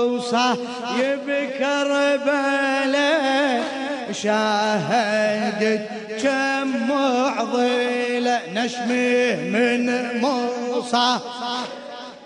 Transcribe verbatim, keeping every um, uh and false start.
صايب كربلاء شاهدت كم معضلة نشمه من موسى